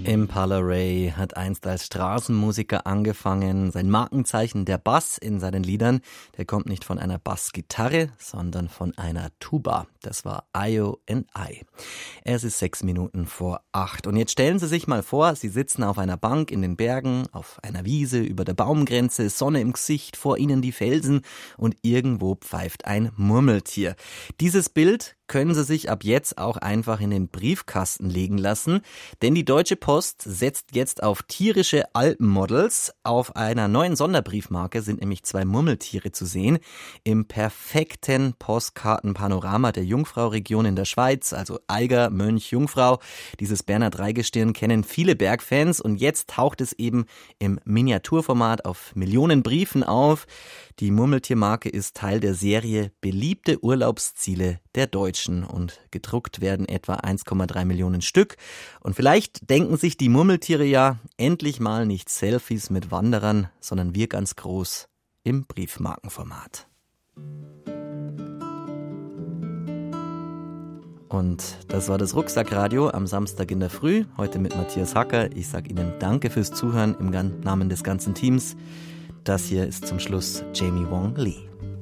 Impala Ray hat einst als Straßenmusiker angefangen. Sein Markenzeichen, der Bass in seinen Liedern, der kommt nicht von einer Bassgitarre, sondern von einer Tuba. Das war Io and I. Es ist 6 Minuten vor 8. Und jetzt stellen Sie sich mal vor, Sie sitzen auf einer Bank in den Bergen, auf einer Wiese, über der Baumgrenze, Sonne im Gesicht, vor Ihnen die Felsen und irgendwo pfeift ein Murmeltier. Dieses Bild können Sie sich ab jetzt auch einfach in den Briefkasten legen lassen, denn die Deutsche Post setzt jetzt auf tierische Alpenmodels. Auf einer neuen Sonderbriefmarke sind nämlich 2 Murmeltiere zu sehen. Im perfekten Postkartenpanorama der Jungfrau-Region in der Schweiz, also Eiger, Mönch, Jungfrau. Dieses Berner Dreigestirn kennen viele Bergfans und jetzt taucht es eben im Miniaturformat auf Millionen Briefen auf. Die Murmeltiermarke ist Teil der Serie Beliebte Urlaubsziele der Deutschen und gedruckt werden etwa 1,3 Millionen Stück. Und vielleicht denken sich die Murmeltiere ja endlich mal nicht Selfies mit Wanderern, sondern wir ganz groß im Briefmarkenformat. Und das war das Rucksackradio am Samstag in der Früh, heute mit Matthias Hacker. Ich sage Ihnen danke fürs Zuhören im Namen des ganzen Teams. Das hier ist zum Schluss Jamie Wong Lee.